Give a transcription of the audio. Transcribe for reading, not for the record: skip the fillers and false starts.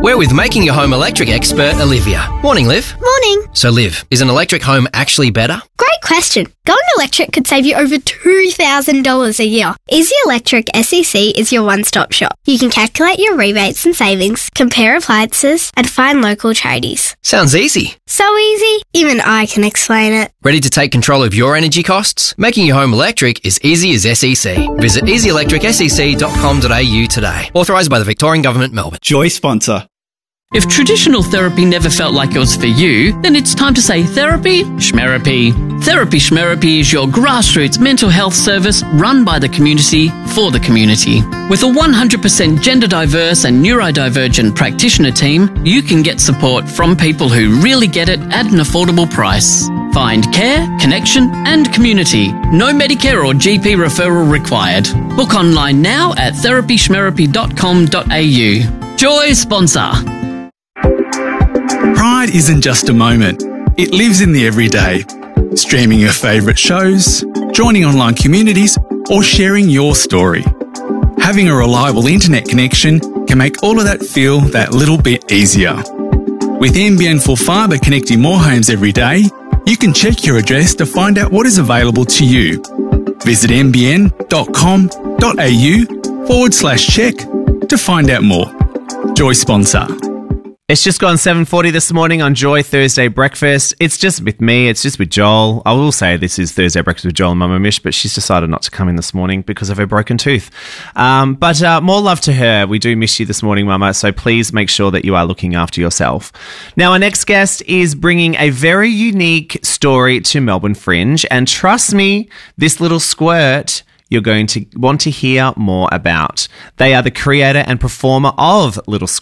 We're with Making Your Home Electric expert Olivia. Morning, Liv. Morning. So, Liv, is an electric home actually better? Great question. Going electric could save you over $2,000 a year. Easy Electric SEC is your one-stop shop. You can calculate your rebates and savings, compare appliances, and find local charities. Sounds easy. So easy, even I can explain it. Ready to take control of your energy costs? Making your home electric is easy as SEC. Visit easyelectricsec.com.au today. Authorised by the Victorian Government, Melbourne. Joy sponsor. If traditional therapy never felt like it was for you, then it's time to say therapy schmerapy. Therapy schmerapy is your grassroots mental health service run by the community for the community. With a 100% gender diverse and neurodivergent practitioner team, you can get support from people who really get it at an affordable price. Find care, connection and community. No Medicare or GP referral required. Book online now at therapyschmerapy.com.au. Joy sponsor. Pride isn't just a moment. It lives in the everyday. Streaming your favourite shows, joining online communities, or sharing your story. Having a reliable internet connection can make all of that feel that little bit easier. With NBN Full Fibre connecting more homes every day, you can check your address to find out what is available to you. Visit nbn.com.au/check to find out more. Joy sponsor. It's just gone 7:40 this morning on Joy Thursday Breakfast. It's just with me. It's just with Joel. I will say this is Thursday Breakfast with Joel and Mama Mish, but she's decided not to come in this morning because of her broken tooth. But more love to her. We do miss you this morning, Mama, so please make sure that you are looking after yourself. Now, our next guest is bringing a very unique story to Melbourne Fringe, and trust me, this little squirt you're going to want to hear more about. They are the creator and performer of Little